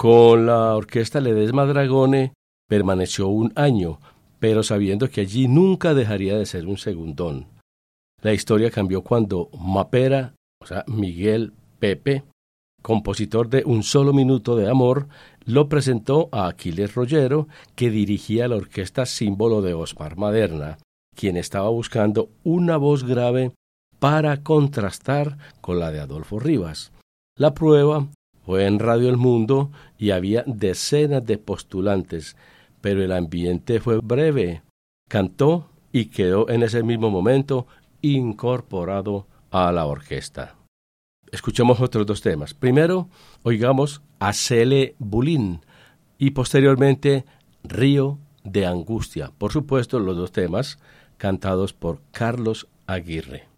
Con la orquesta Ledesma Dragone permaneció 1 año, pero sabiendo que allí nunca dejaría de ser un segundón. La historia cambió cuando Mapera, o sea, Miguel Pepe, compositor de Un solo minuto de amor, lo presentó a Aquiles Rollero, que dirigía la orquesta Símbolo de Osmar Maderna, quien estaba buscando una voz grave para contrastar con la de Adolfo Rivas. La prueba fue en Radio El Mundo y había decenas de postulantes, pero el ambiente fue breve. Cantó y quedó en ese mismo momento incorporado a la orquesta. Escuchemos otros 2 temas. Primero, oigamos a Cele Bulín y posteriormente Río de Angustia. Por supuesto, los 2 temas cantados por Carlos Aguirre.